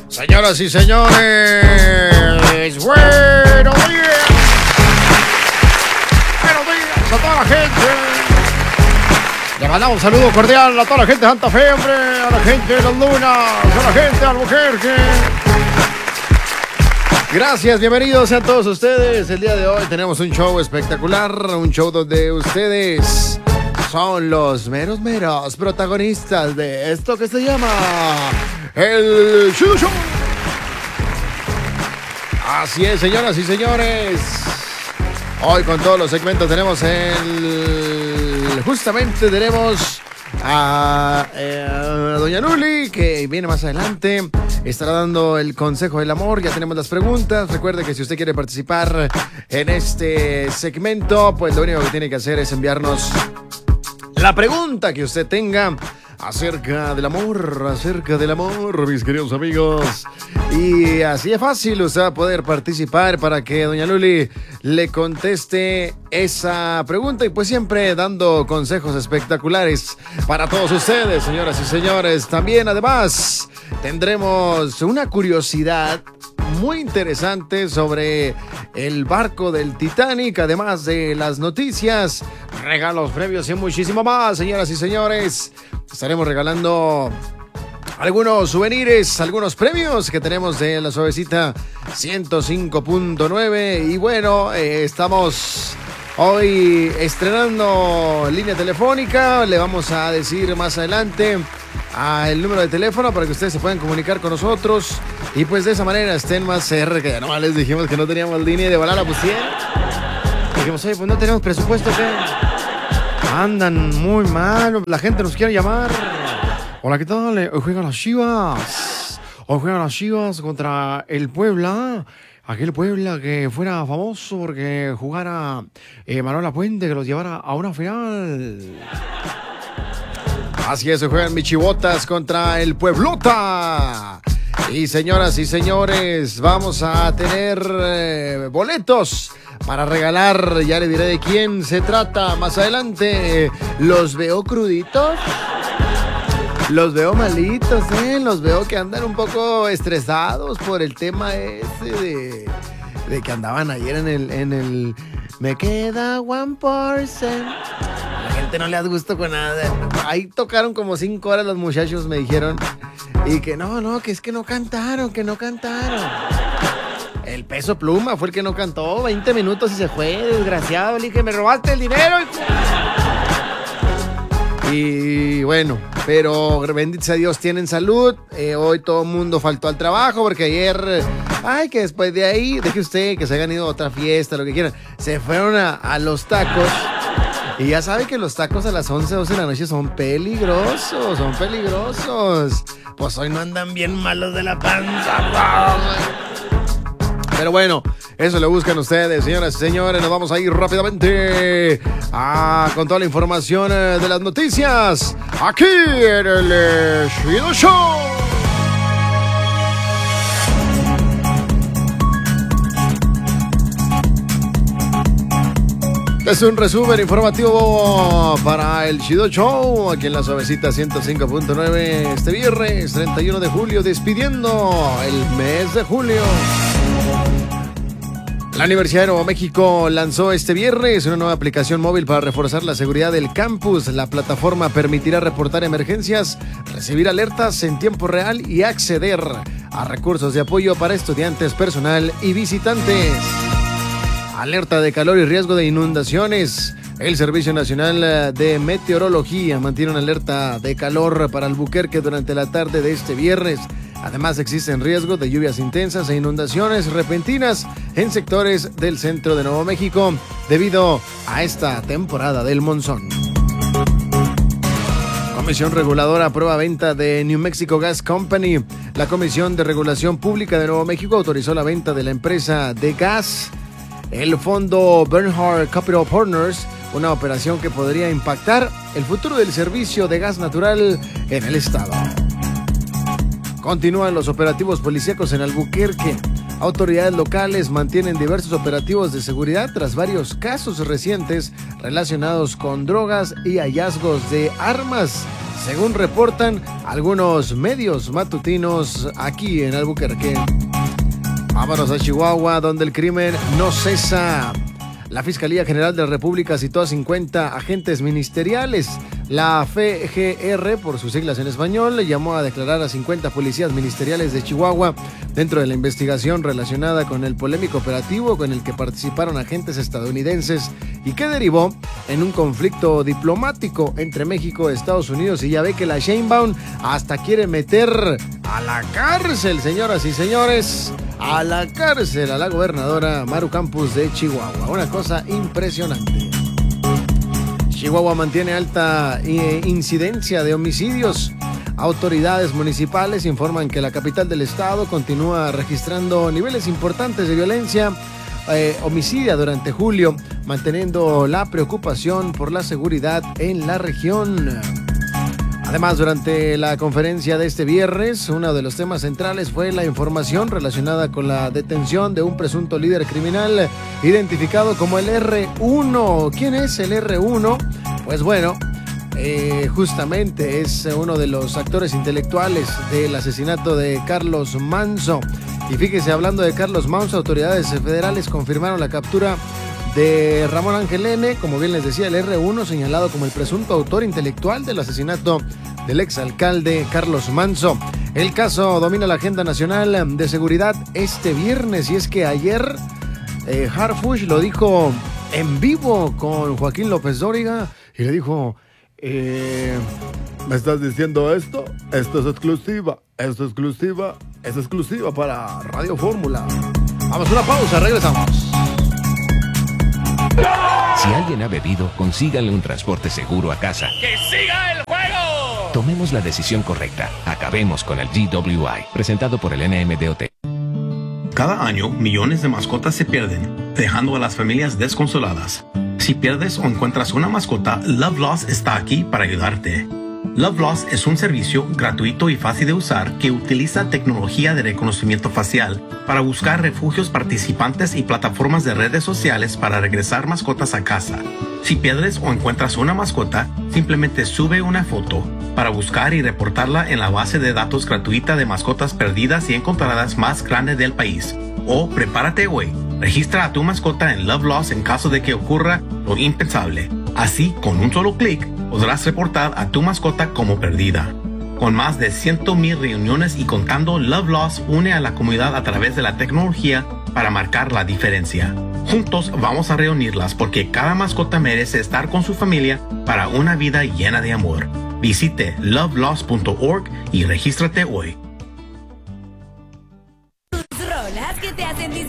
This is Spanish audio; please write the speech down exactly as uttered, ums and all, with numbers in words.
Señoras y señores, buenos días. Buenos días a toda la gente. Le mandamos un saludo cordial a toda la gente de Santa Fe, hombre, a la gente de Las Lunas, a la gente de Albuquerque. Gracias, bienvenidos sean todos ustedes. El día de hoy tenemos un show espectacular, un show donde ustedes son los meros meros protagonistas de esto que se llama el Chido Show. Así es, señoras y señores. Hoy con todos los segmentos tenemos el... Justamente tenemos a, eh, a Doña Luli, que viene más adelante. Estará dando el consejo del amor. Ya tenemos las preguntas. Recuerde que si usted quiere participar en este segmento, pues lo único que tiene que hacer es enviarnos la pregunta que usted tenga acerca del amor, acerca del amor, mis queridos amigos. Y así es fácil, usted va a poder participar para que Doña Luli le conteste esa pregunta. Y pues siempre dando consejos espectaculares para todos ustedes, señoras y señores. También, además, tendremos una curiosidad muy interesante sobre el barco del Titanic, además de las noticias, regalos, premios y muchísimo más, señoras y señores. Estaremos regalando algunos souvenirs, algunos premios que tenemos de la Suavecita ciento cinco punto nueve. Y bueno, eh, estamos hoy estrenando línea telefónica. Le vamos a decir más adelante a el número de teléfono para que ustedes se puedan comunicar con nosotros y pues de esa manera estén más cerca. No les dijimos que no teníamos línea y de volar la pusieron. Dijimos, oye, pues no tenemos presupuesto, ¿qué? Andan muy mal, la gente nos quiere llamar. Hola, ¿qué tal? Hoy juegan las Chivas. Hoy juegan las Chivas contra el Puebla. Aquel Puebla que fuera famoso porque jugara eh, Manuel Lapuente, que los llevara a una final. Así es, se juegan mis Chivotas contra el Pueblota. Y señoras y señores, vamos a tener eh, boletos para regalar. Ya le diré de quién se trata más adelante. Eh, los veo cruditos. Los veo malitos, ¿eh? Los veo que andan un poco estresados por el tema ese de, de que andaban ayer en el, en el... Me queda one percent. La gente no le da gusto con nada. Ahí tocaron como cinco horas los muchachos, me dijeron. Y que no, no, que es que no cantaron, que no cantaron. El Peso Pluma fue el que no cantó. veinte minutos y se fue, desgraciado. Le dije, me robaste el dinero. Y bueno, pero bendito sea Dios, tienen salud. Eh, hoy todo el mundo faltó al trabajo porque ayer, ay, que después de ahí, deje usted que se hayan ido a otra fiesta, lo que quieran. Se fueron a, a los tacos. Y ya sabe que los tacos a las once, doce de la noche son peligrosos, son peligrosos. Pues hoy no andan bien malos de la panza. Pero bueno, eso le buscan ustedes, señoras y señores. Nos vamos a ir rápidamente a, con toda la información de las noticias aquí en el Chido Show. Es un resumen informativo para el Chido Show aquí en la Suavecita ciento cinco punto nueve este viernes treinta y uno de julio, despidiendo el mes de julio. La Universidad de Nuevo México lanzó este viernes una nueva aplicación móvil para reforzar la seguridad del campus. La plataforma permitirá reportar emergencias, recibir alertas en tiempo real y acceder a recursos de apoyo para estudiantes, personal y visitantes. Alerta de calor y riesgo de inundaciones. El Servicio Nacional de Meteorología mantiene una alerta de calor para Albuquerque durante la tarde de este viernes. Además, existen riesgos de lluvias intensas e inundaciones repentinas en sectores del centro de Nuevo México debido a esta temporada del monzón. Comisión Reguladora aprueba venta de New Mexico Gas Company. La Comisión de Regulación Pública de Nuevo México autorizó la venta de la empresa de gas, el fondo Bernhard Capital Partners, una operación que podría impactar el futuro del servicio de gas natural en el estado. Continúan los operativos policíacos en Albuquerque. Autoridades locales mantienen diversos operativos de seguridad tras varios casos recientes relacionados con drogas y hallazgos de armas, según reportan algunos medios matutinos aquí en Albuquerque. Vámonos a Chihuahua, donde el crimen no cesa. La Fiscalía General de la República citó a cincuenta agentes ministeriales. La F G R, por sus siglas en español, le llamó a declarar a cincuenta policías ministeriales de Chihuahua dentro de la investigación relacionada con el polémico operativo con el que participaron agentes estadounidenses y que derivó en un conflicto diplomático entre México, Estados Unidos, y ya ve que la Sheinbaum hasta quiere meter a la cárcel, señoras y señores, a la cárcel a la gobernadora Maru Campos de Chihuahua. Una cosa impresionante. Chihuahua mantiene alta eh, incidencia de homicidios. Autoridades municipales informan que la capital del estado continúa registrando niveles importantes de violencia eh, homicida durante julio, manteniendo la preocupación por la seguridad en la región. Además, durante la conferencia de este viernes, uno de los temas centrales fue la información relacionada con la detención de un presunto líder criminal identificado como el erre uno. ¿Quién es el erre uno? Pues bueno, eh, justamente es uno de los actores intelectuales del asesinato de Carlos Manzo. Y fíjese, hablando de Carlos Manzo, autoridades federales confirmaron la captura de Ramón Ángel N., como bien les decía, el erre uno, señalado como el presunto autor intelectual del asesinato del exalcalde Carlos Manzo. El caso domina la agenda nacional de seguridad este viernes, y es que ayer eh, Harfuch lo dijo en vivo con Joaquín López Dóriga y le dijo, eh, ¿me estás diciendo esto? Esto es exclusiva, esto es exclusiva, es exclusiva para Radio Fórmula. Vamos a una pausa, regresamos. Si alguien ha bebido, consíganle un transporte seguro a casa. ¡Que siga el juego! Tomemos la decisión correcta. Acabemos con el G W I. Presentado por el N M D O T. Cada año, millones de mascotas se pierden, dejando a las familias desconsoladas. Si pierdes o encuentras una mascota, Love Loss está aquí para ayudarte. Love Loss es un servicio gratuito y fácil de usar que utiliza tecnología de reconocimiento facial para buscar refugios participantes y plataformas de redes sociales para regresar mascotas a casa. Si pierdes o encuentras una mascota, simplemente sube una foto para buscar y reportarla en la base de datos gratuita de mascotas perdidas y encontradas más grande del país. O prepárate hoy. Registra a tu mascota en Love Loss en caso de que ocurra lo impensable. Así, con un solo clic, podrás reportar a tu mascota como perdida. Con más de cien mil reuniones y contando, Love Loss une a la comunidad a través de la tecnología para marcar la diferencia. Juntos vamos a reunirlas porque cada mascota merece estar con su familia para una vida llena de amor. Visite love loss punto org y regístrate hoy. Rolas que te hacen disfrutar